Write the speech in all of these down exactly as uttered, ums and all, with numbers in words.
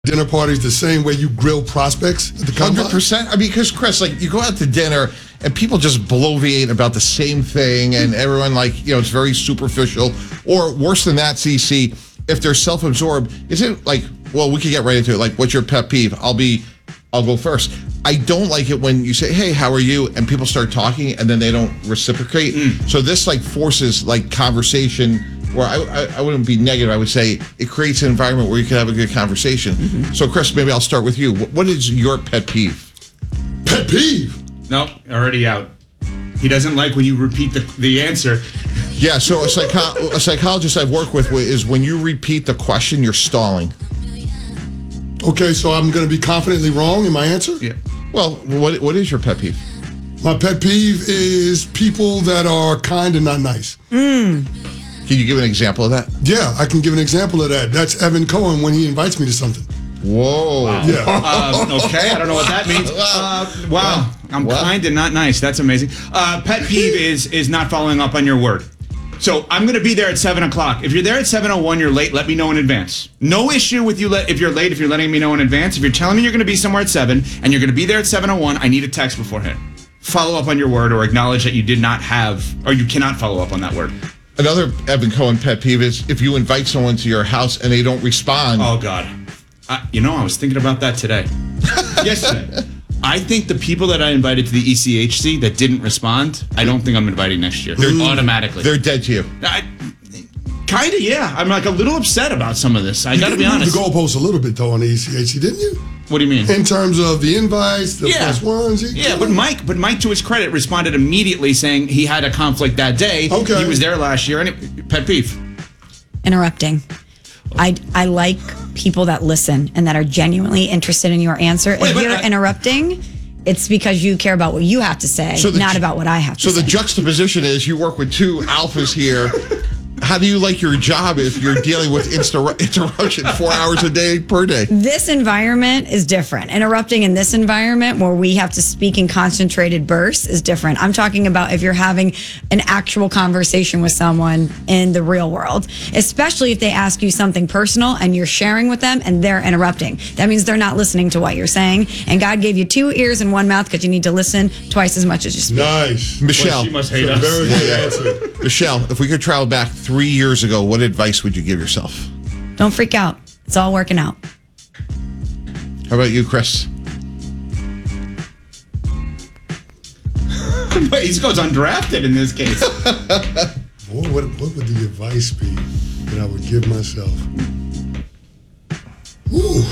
dinner parties the same way you grill prospects at the combine? one hundred percent. I mean, because, Chris, like, you go out to dinner and people just bloviate about the same thing, and everyone, like, you know, it's very superficial. Or worse than that, C C, if they're self-absorbed, is it like, well, we could get right into it. Like, what's your pet peeve? I'll be, I'll go first. I don't like it when you say, hey, how are you? And people start talking and then they don't reciprocate. Mm. So this, like, forces, like, conversation. Where I, I, I wouldn't be negative. I would say it creates an environment where you can have a good conversation. Mm-hmm. So, Chris, maybe I'll start with you. What is your pet peeve? Pet peeve? Nope, already out. He doesn't like when you repeat the, the answer. Yeah, so a, psycho- a psychologist I've worked with is when you repeat the question, you're stalling. Okay, so I'm going to be confidently wrong in my answer? Yeah. Well, what what is your pet peeve? My pet peeve is people that are kind and not nice. Mm. Can you give an example of that? Yeah, I can give an example of that. That's Evan Cohen when he invites me to something. Whoa. Wow. Yeah. Uh, okay, I don't know what that means. Uh, wow, I'm Well. kind and not nice. That's amazing. Uh, pet peeve is is not following up on your word. So I'm going to be there at seven o'clock. If you're there at seven oh one, you're late, let me know in advance. No issue with you le- if you're late, if you're letting me know in advance. If you're telling me you're going to be somewhere at seven and you're going to be there at seven oh one, I need a text beforehand. Follow up on your word or acknowledge that you did not have, or you cannot follow up on that word. Another Evan Cohen pet peeve is if you invite someone to your house and they don't respond. Oh, God. I, you know, I was thinking about that today. Yesterday. I think the people that I invited to the E C H C that didn't respond, I don't think I'm inviting next year. They're automatically. They're dead to you. I, kind of, yeah. I'm like a little upset about some of this. I got to be honest. You moved the goalpost a little bit, though, on the E C H C, didn't you? What do you mean? In terms of the invites, the Yeah. plus ones. you- Yeah, but Mike, but Mike, to his credit, responded immediately saying he had a conflict that day. Okay. He was there last year. Any, pet peeve. Interrupting. I, I like people that listen and that are genuinely interested in your answer. Wait, if but you're I- interrupting, it's because you care about what you have to say, So the not ju- about what I have to So say. the juxtaposition is you work with two alphas here. How do you like your job if you're dealing with insta- interruption four hours a day per day? This environment is different. Interrupting in this environment where we have to speak in concentrated bursts is different. I'm talking about if you're having an actual conversation with someone in the real world, especially if they ask you something personal and you're sharing with them and they're interrupting. That means they're not listening to what you're saying. And God gave you two ears and one mouth because you need to listen twice as much as you speak. Nice. Michelle, Boy, she must hate That's a us. very good answer. Michelle, if we could travel back three years ago, what advice would you give yourself? Don't freak out. It's all working out. How about you, Chris? Wait, he goes undrafted in this case. What would, what would the advice be that I would give myself? Ooh.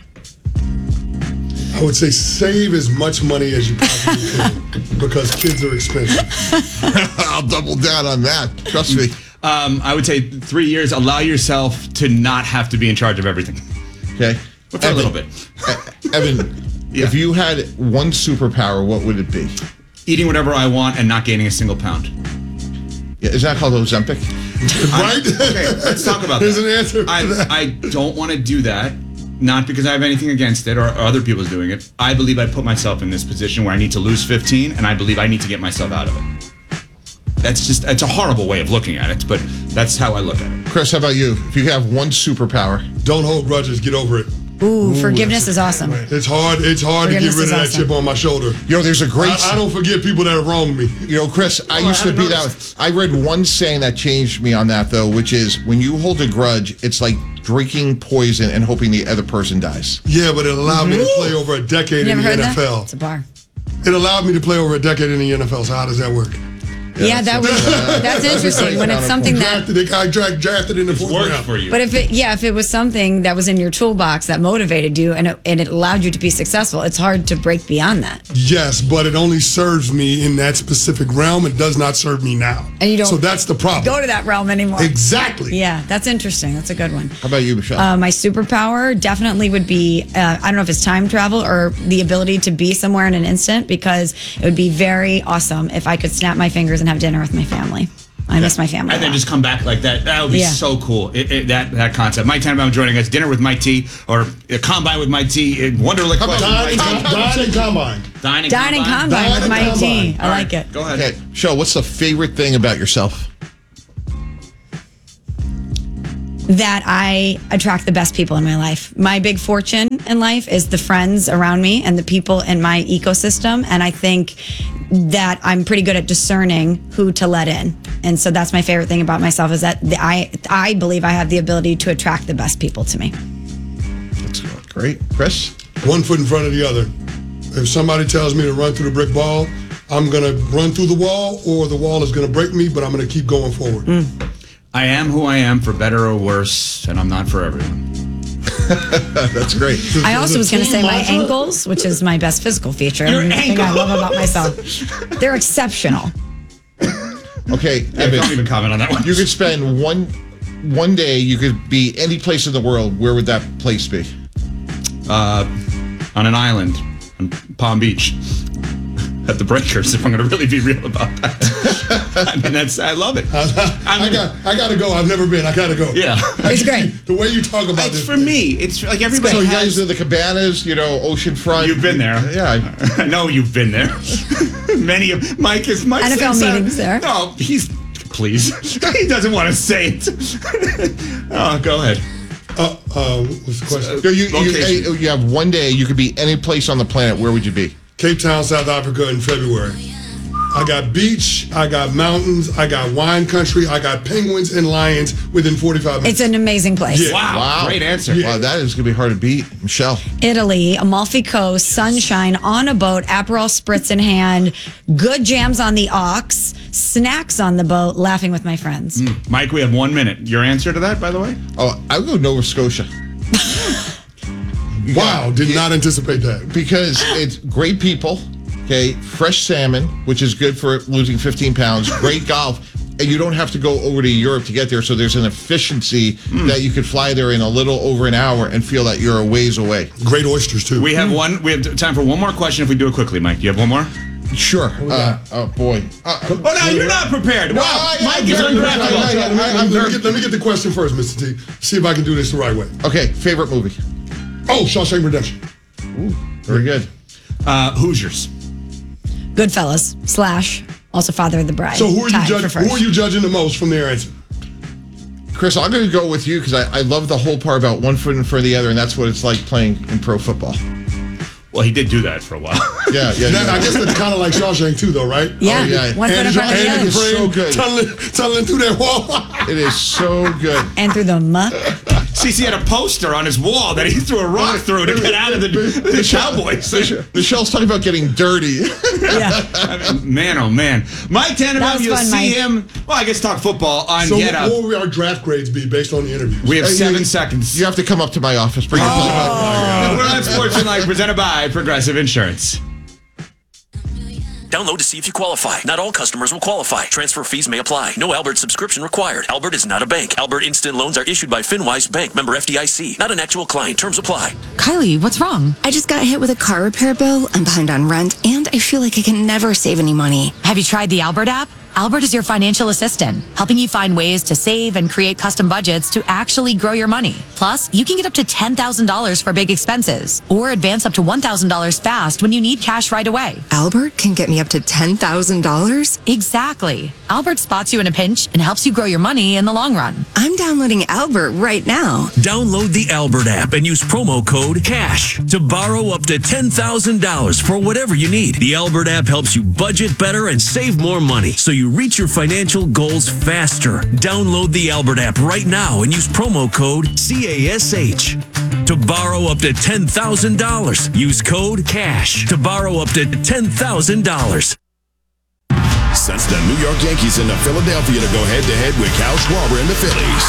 I would say save as much money as you possibly can because kids are expensive. I'll double down on that. Trust me. Um, I would say three years. Allow yourself to not have to be in charge of everything. Okay. But for a little bit. E- Evan, Yeah. if you had one superpower, what would it be? Eating whatever I want and not gaining a single pound. Yeah, is that called Ozempic? Right? Okay, let's talk about There's that. an answer for I, that. I don't want to do that. Not because I have anything against it or, or other people's doing it. I believe I put myself in this position where I need to lose fifteen, and I believe I need to get myself out of it. That's just, it's a horrible way of looking at it, but that's how I look at it. Chris, how about you? If you could have one superpower. Don't hold grudges. Get over it. Ooh, forgiveness is awesome. It's hard. It's hard to get Forgiveness rid of is that awesome. chip on my shoulder. You know, there's a great... I, I don't forget people that have wronged me. You know, Chris, I Oh, used I to hadn't be that. noticed. I read one saying that changed me on that, though, which is when you hold a grudge, it's like drinking poison and hoping the other person dies. Yeah, but it allowed me to play over a decade You in never the heard N F L. that? It's a bar. It allowed me to play over a decade in the N F L. So how does that work? Yeah, that was that's interesting when it's something that. Drafted, it got dra- drafted in the fourth Worked round. for you. But if it, yeah, if it was something that was in your toolbox that motivated you and it, and it allowed you to be successful, it's hard to break beyond that. Yes, but it only serves me in that specific realm. It does not serve me now. And you don't So that's the problem. Go to that realm anymore. Exactly. Yeah, that's interesting. That's a good one. How about you, Michelle? Uh, my superpower definitely would be, uh, I don't know if it's time travel or the ability to be somewhere in an instant, because it would be very awesome if I could snap my fingers and have dinner with my family. I miss my family. And a then lot. just come back like that. That would be Yeah. so cool. It, it, that that concept. Mike Tannenbaum joining us. Dinner with Mike T. Or a combine with Mike T. uh, Wonderlic question. Dine with and, Mike T. com- dine and combine. Dining Dining combine. combine with Dining my combine. T. I All like right, it. Go ahead. okay, Michelle, what's the favorite thing about yourself? that I attract the best people in my life. My big fortune in life is the friends around me and the people in my ecosystem. And I think that I'm pretty good at discerning who to let in. And so that's my favorite thing about myself is that the, I, I believe I have the ability to attract the best people to me. That's great. Chris? One foot in front of the other. If somebody tells me to run through the brick wall, I'm going to run through the wall, or the wall is going to break me, but I'm going to keep going forward. Mm. I am who I am, for better or worse, and I'm not for everyone. That's great. I also was going to say my Mantra? ankles, which is my best physical feature. Your and the thing I love ankles. about myself. They're exceptional. Okay, I Evan, don't even comment on that one. you could spend one one day, you could be any place in the world. Where would that place be? Uh, on an island on Palm Beach at the Breakers, if I'm going to really be real about that. I mean, that's, I love it. I'm I got, I got to go. I've never been. I got to go. Yeah. It's great. The way you talk about It's this. for me. It's like everybody So you has. guys are the cabanas, you know, oceanfront. You've been there. Yeah. I know you've been there. Many of Mike is Mike. N F L says that- meetings there. No, he's please. He doesn't want to say it. Oh, go ahead. Uh, uh, what's the question? So you, you, Location. you have one day, you could be any place on the planet. Where would you be? Cape Town, South Africa in February. I got beach, I got mountains, I got wine country, I got penguins and lions within forty-five minutes. It's an amazing place. Yeah. Wow, great answer. Wow, that is going to be hard to beat. Michelle. Italy, Amalfi Coast, sunshine, on a boat, Aperol spritz in hand, good jams on the aux, snacks on the boat, laughing with my friends. Mike, we have one minute. Your answer to that, by the way? Oh, I would go Nova Scotia. Wow, did not anticipate that. Because it's great people, okay, fresh salmon, which is good for losing fifteen pounds, great golf, and you don't have to go over to Europe to get there, so there's an efficiency that you could fly there in a little over an hour and feel that you're a ways away. Great oysters, too. We have one. We have time for one more question if we do it quickly, Mike. Do you have one more? Sure. Uh, oh, boy. Uh, Oh, no, you're not prepared. Wow, I- I- Mike is I- ungraphical. I- I- let, me, I'm let, me very- get, let me get the question first, Mister T. See if I can do this the right way. okay, favorite movie. Oh, Shawshank Redemption. Very good. Uh, Hoosiers. Goodfellas, slash, also Father of the Bride. So who are you Tied for judging? first. Who are you judging the most from their answer? Chris, I'm going to go with you because I, I love the whole part about one foot in front of the other, and that's what it's like playing in pro football. Well, he did do that for a while. Yeah, yeah. Now, yeah. I guess that's kind of like Shawshank too, though, right? Yeah, Oh, yeah. one foot in Andy, front of the Andy other. Dufresne. so good. Tunneling, tunneling through that wall. It is so good. And through the muck. C C had a poster on his wall that he threw a rock through to get out of the, the Cowboys. Michelle's talking about getting dirty. Yeah. I mean, man, oh man. Mike Tannenbaum, That was you'll fun, see Mike. him. Well, I guess talk football on So Get Up. what will our draft grades be based on the interviews? We have Hey, seven you- seconds. You have to come up to my office. Bring your plug. We're on Sports and Life, presented by Progressive Insurance. Download to see if you qualify. Not all customers will qualify. Transfer fees may apply. No Albert subscription required. Albert is not a bank. Albert Instant Loans are issued by FinWise Bank, member F D I C. Not an actual client. Terms apply. Kylie, what's wrong? I just got hit with a car repair bill. I'm behind on rent, and I feel like I can never save any money. Have you tried the Albert app? Albert is your financial assistant, helping you find ways to save and create custom budgets to actually grow your money. Plus, you can get up to ten thousand dollars for big expenses or advance up to one thousand dollars fast when you need cash right away. Albert can get me up to ten thousand dollars? Exactly. Albert spots you in a pinch and helps you grow your money in the long run. I'm downloading Albert right now. Download the Albert app and use promo code CASH to borrow up to ten thousand dollars for whatever you need. The Albert app helps you budget better and save more money so you reach your financial goals faster. Download the Albert app right now and use promo code CASH to borrow up to ten thousand dollars. Use code CASH to borrow up to ten thousand dollars. Sends the New York Yankees into Philadelphia to go head-to-head with Kyle Schwarber and the Phillies.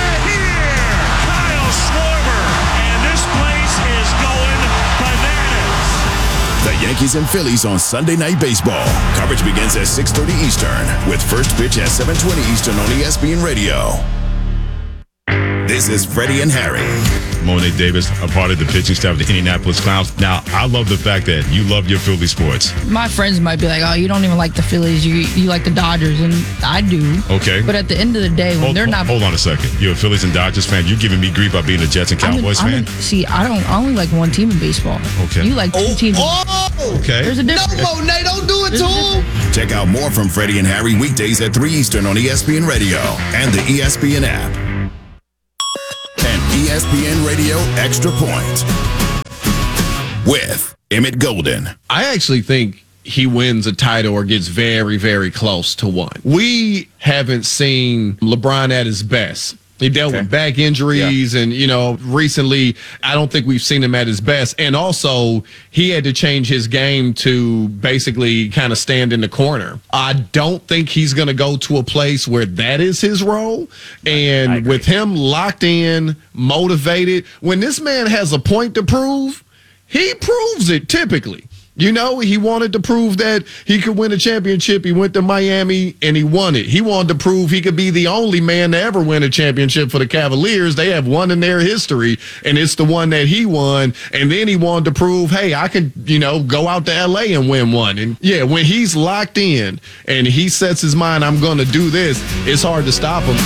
Kyle Schwarber, and this place is going bananas. The Yankees and Phillies on Sunday Night Baseball. Coverage begins at six thirty Eastern, with first pitch at seven twenty Eastern on E S P N Radio. This is Freddie and Harry. Monet Davis, a part of the pitching staff of the Indianapolis Clowns. Now, I love the fact that you love your Philly sports. My friends might be like, oh, you don't even like the Phillies. You you like the Dodgers. And I do. Okay. But at the end of the day, when Hold, they're not. hold on a second. You're a Phillies and Dodgers fan. You're giving me grief by being a Jets and I'm in- Cowboys I'm fan? in- see, I don't. I only like one team in baseball. Okay. You like two teams. Oh! Okay. There's a difference. No, Monet, don't do it to him. Check out more from Freddie and Harry weekdays at three Eastern on E S P N Radio and the E S P N app. S P N Radio Extra Point with Emmett Golden. I actually think he wins a title or gets very, very close to one. We haven't seen LeBron at his best. He dealt okay. with back injuries, yeah. and, you know, recently, I don't think we've seen him at his best. And also, he had to change his game to basically kind of stand in the corner. I don't think he's going to go to a place where that is his role. And with him locked in, motivated, when this man has a point to prove, he proves it typically. You know, he wanted to prove that he could win a championship. He went to Miami and he won it. He wanted to prove he could be the only man to ever win a championship for the Cavaliers. They have one in their history, and it's the one that he won. And then he wanted to prove, hey, I can, you know, go out to L A and win one. And yeah, when he's locked in and he sets his mind, I'm going to do this, it's hard to stop him.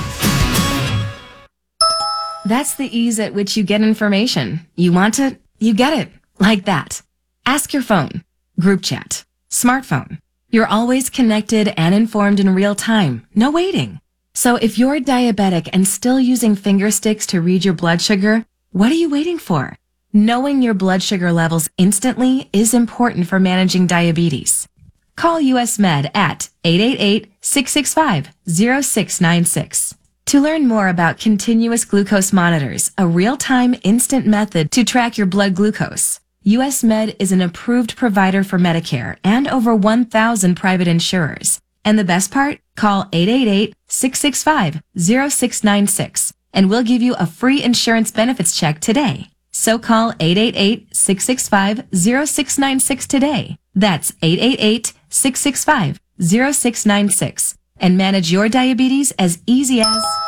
That's the ease at which you get information. You want it, you get it. Like that. Ask your phone, group chat, smartphone. You're always connected and informed in real time. No waiting. So if you're diabetic and still using finger sticks to read your blood sugar, what are you waiting for? Knowing your blood sugar levels instantly is important for managing diabetes. Call U S Med at eight eight eight, six six five, zero six nine six. To learn more about continuous glucose monitors, a real-time instant method to track your blood glucose, U S Med is an approved provider for Medicare and over one thousand private insurers. And the best part? Call eight eight eight, six six five, zero six nine six and we'll give you a free insurance benefits check today. So call eight eight eight, six six five, zero six nine six today. That's eight eight eight, six six five, zero six nine six and manage your diabetes as easy as...